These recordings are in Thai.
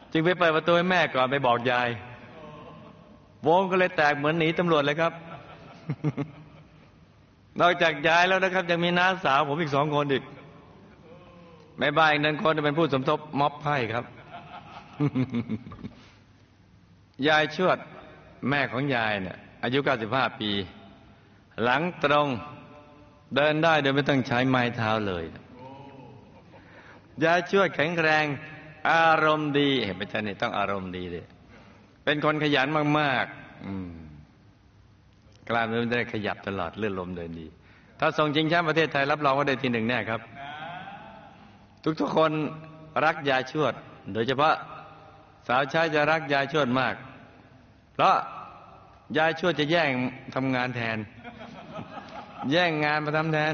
จึงไปเปิดประตูให้แม่ก่อนไปบอกยายวงก็เลยแตกเหมือนหนีตำรวจเลยครับ นอกจากยายแล้วนะครับยังมีน้าสาวผมอีก2 คนอีกแม่บ้านอีก1 คนเป็นผู้สมทบม็อบไพ่ครับ ยายชวดแม่ของยายเนี่ยอายุ95 ปีหลังตรงเดินได้โดยไม่ต้องใช้ไม้เท้าเลยยายชวดแข็งแรงอารมณ์ดีเห็นไหมจ๊ะนี่ต้องอารมณ์ดีเลยเป็นคนขยันมากๆกล้ามเนื้อได้ขยับตลอดเลือดลมเดินดีถ้าส่งชิงแชมป์ประเทศไทยรับรองว่าได้ที่ 1แน่ครับทุกคนรักยายชวดโดยเฉพาะสาวใช้จะรักยายชวดมากเพราะยายชวดจะแย่งทำงานแทนแย่งงานมาทำแทน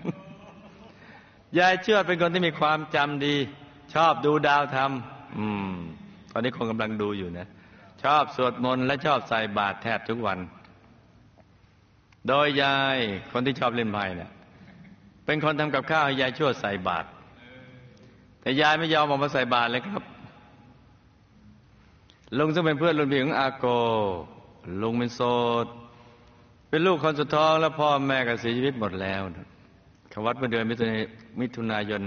ยายชวดเป็นคนที่มีความจำดีชอบดูดาวทำตอนนี้คงกำลังดูอยู่นะชอบสวดมนต์และชอบใส่บาตรแทบทุกวันโดยยายคนที่ชอบเล่นไพ่เนี่ยเป็นคนทำกับข้าวให้ยายชวดใส่บาตรแต่ยายไม่ยอมออกมาใส่บาตรเลยครับลุงซึ่งเป็นเพื่อนรุ่นพี่ของอาโกลุงเป็นโสดเป็นลูกคนสุดท้องแล้วพ่อแม่ก็เสียชีวิตหมดแล้วเขาวัดเมื่อเดือนมิถุนายน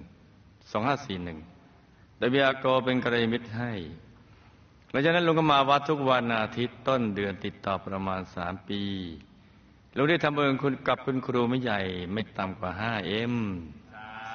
2541โดยมีอาโกเป็นกัลยาณมิตรให้หลังจากนั้นลุงก็มาวัดทุกวันอาทิตย์ต้นเดือนติดต่อประมาณ3 ปีลุงได้ทำบุญกับคุณครูไม่ใหญ่ไม่ต่ำกว่า5M